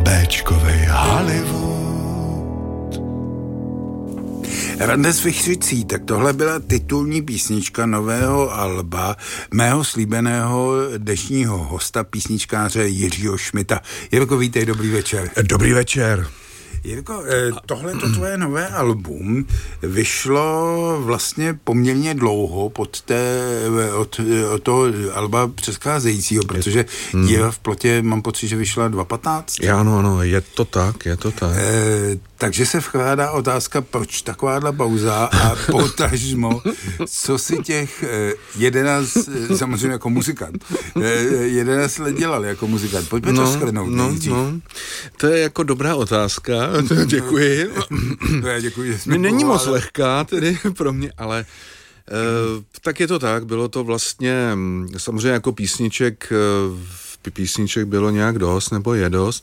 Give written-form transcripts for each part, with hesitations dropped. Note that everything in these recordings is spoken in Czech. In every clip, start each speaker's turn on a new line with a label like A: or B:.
A: Béčkovej Hollywood. Rande s Vichřicí, tak tohle byla titulní písnička nového alba mého slíbeného dnešního hosta, písničkáře Jiřího Šmita. Jirko, vítej, dobrý večer.
B: Dobrý večer.
A: Jirko, tohleto tvoje nové album vyšlo vlastně poměrně dlouho od toho alba předcházejícího, protože Díra v plotě, mám pocit, že vyšla 2015.
B: Ano, je to tak.
A: Takže se vkládá otázka, proč takováhle pauza a potažmo, co si těch 11, samozřejmě jako muzikant, 11 let dělal jako muzikant. Pojďme to shrnout.
B: To je jako dobrá otázka, děkuji.
A: Děkuji, že
B: mi není moc lehká tedy pro mě, ale tak je to tak, bylo to vlastně, samozřejmě jako písniček bylo nějak dost, nebo je dost,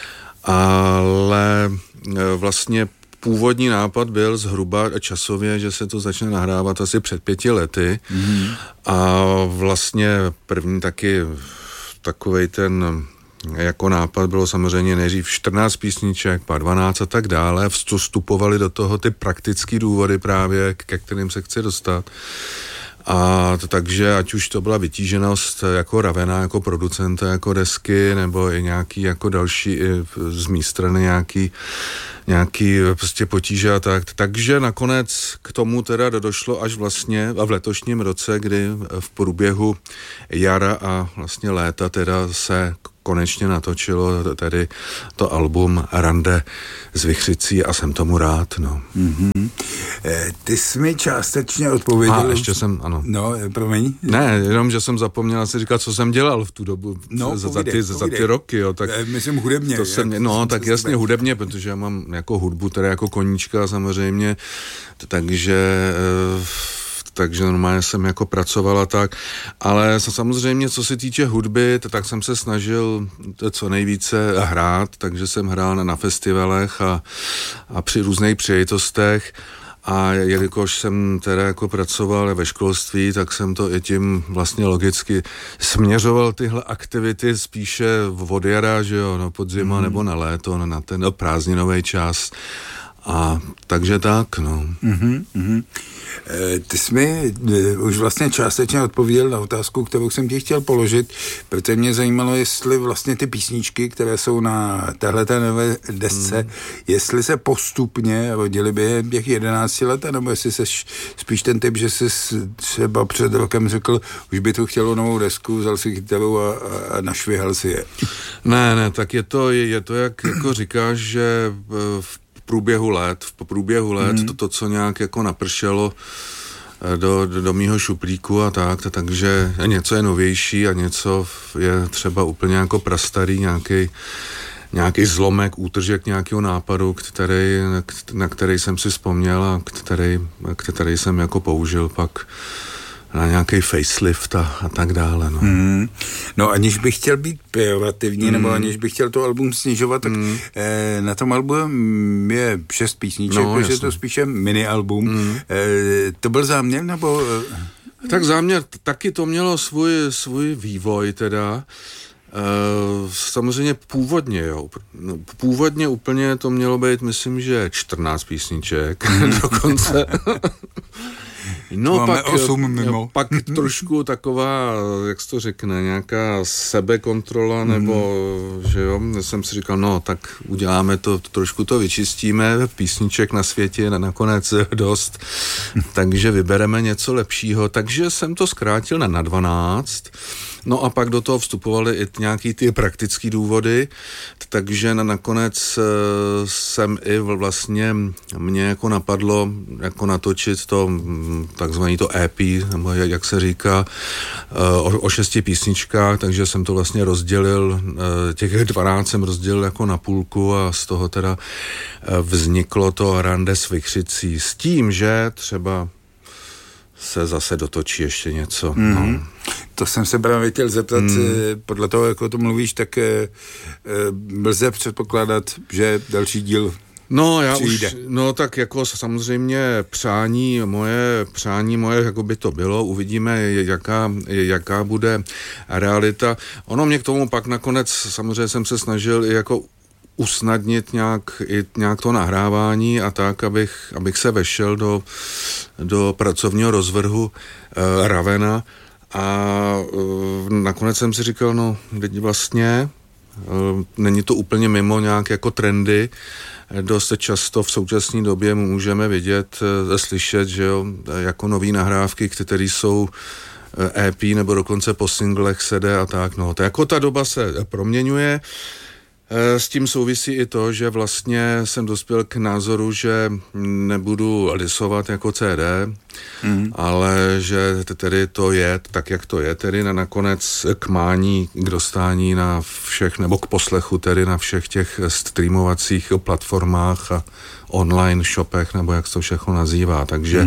B: ale vlastně původní nápad byl zhruba časově, že se to začne nahrávat asi před 5 lety a vlastně první taky takovej ten jako nápad bylo samozřejmě nejdřív 14 písniček, pak 12 a tak dále. Vstupovaly do toho ty praktické důvody právě, ke kterým se chci dostat. A takže ať už to byla vytíženost jako Ravena, jako producenta, jako desky, nebo i nějaký jako další i z mé strany nějaký prostě potíže a tak. Takže nakonec k tomu teda došlo až vlastně v letošním roce, kdy v průběhu jara a vlastně léta teda se konečně natočilo tedy to album Rande s Vichřicí a jsem tomu rád, no.
A: Ty jsi mi částečně odpověděl.
B: Ještě jsem, ano.
A: No, promiň.
B: Ne, jenom, že jsem zapomněl asi říkat, co jsem dělal v tu dobu, za ty roky, jo. Tak
A: myslím hudebně.
B: Tak jasně hudebně, protože já mám jako hudbu, teda jako koníčka samozřejmě, takže normálně jsem jako pracovala tak, ale samozřejmě, co se týče hudby, tak jsem se snažil co nejvíce hrát, takže jsem hrál na festivalech a při různých příležitostech a jelikož jsem teda jako pracoval ve školství, tak jsem to i tím vlastně logicky směřoval tyhle aktivity spíše od jara, že jo, podzima nebo na léto, na ten prázdninový čas. A takže tak, no.
A: Ty jsi mi už vlastně částečně odpověděl na otázku, kterou jsem ti chtěl položit, protože mě zajímalo, jestli vlastně ty písničky, které jsou na téhleté nové desce, jestli se postupně rodily během těch 11 let, nebo jestli se spíš ten typ, že jsi třeba před rokem řekl, už by tu chtělo novou desku, vzal si kytaru a našvihal si je.
B: Ne, tak je to jak jako říkáš, že v průběhu let, to, co nějak jako napršelo do mýho šuplíku a takže něco je novější a něco je třeba úplně jako prastarý, nějaký zlomek, útržek nějakého nápadu, na který jsem si vzpomněl a který jsem jako použil pak na nějaký facelift a tak dále. No.
A: No aniž bych chtěl být pejorativní, nebo aniž bych chtěl to album snižovat, tak na tom albu je 6 písniček, protože je to spíše mini-album. To byl záměr, nebo...
B: Tak záměr, taky to mělo svůj vývoj teda. Samozřejmě původně úplně to mělo být, myslím, že 14 písniček dokonce. No pak trošku taková, jak se to řekne, nějaká sebekontrola, nebo že jo, jsem si říkal, tak uděláme to, trošku to vyčistíme, písniček na světě je nakonec dost, takže vybereme něco lepšího, takže jsem to zkrátil na 12, no a pak do toho vstupovaly i nějaký ty praktický důvody, takže nakonec jsem i vlastně mě jako napadlo jako natočit to takzvaný to EP, nebo jak se říká, o 6 písničkách, takže jsem to vlastně rozdělil, těch 12 jsem rozdělil jako na půlku a z toho teda vzniklo to Rande s Vichřicí s tím, že třeba se zase dotočí ještě něco. No.
A: To jsem se právě chtěl zeptat, podle toho, jak o tom mluvíš, tak lze předpokládat, že další díl přijde.
B: Tak jako samozřejmě přání moje, jako by to bylo, uvidíme, jaká bude realita. Ono mě k tomu pak nakonec, samozřejmě jsem se snažil i jako usnadnit nějak to nahrávání a tak, abych se vešel do pracovního rozvrhu Ravena a nakonec jsem si říkal, no teď vlastně není to úplně mimo nějak jako trendy. Dost často v současné době můžeme vidět, slyšet, že jo, jako nový nahrávky, které jsou EP nebo dokonce po singlech se jde a tak. No, to jako ta doba se proměňuje. S tím souvisí i to, že vlastně jsem dospěl k názoru, že nebudu lisovat jako CD, ale že tedy to je tak, jak to je, tedy nakonec k mání, k dostání na všech, nebo k poslechu tedy na všech těch streamovacích platformách a online shopech, nebo jak se to všechno nazývá,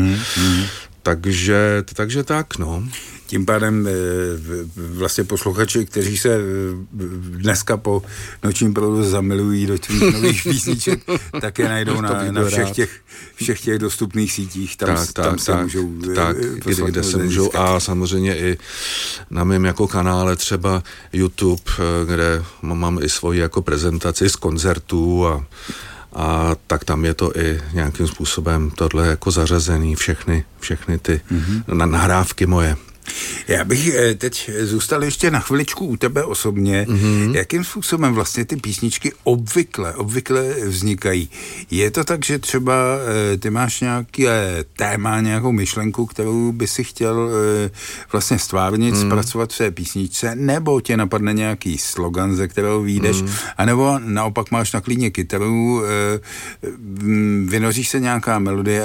B: takže tak, no.
A: Tím pádem vlastně posluchači, kteří se dneska po nočním provozu zamilují do těch nových písniček, tak je najdou na všech těch dostupných sítích. Tam se můžou
B: kde se můžou. A samozřejmě i na mém jako kanále třeba YouTube, kde mám i svoji jako prezentaci z koncertů a tak tam je to i nějakým způsobem tohle jako zařazený, všechny ty nahrávky moje.
A: Já bych teď zůstal ještě na chviličku u tebe osobně. Jakým způsobem vlastně ty písničky obvykle vznikají? Je to tak, že třeba ty máš nějaké téma, nějakou myšlenku, kterou by si chtěl vlastně stvárnit, zpracovat v té písničce, nebo tě napadne nějaký slogan, ze kterého vyjdeš, anebo naopak máš na klíně kytaru, vynoříš se nějaká melodie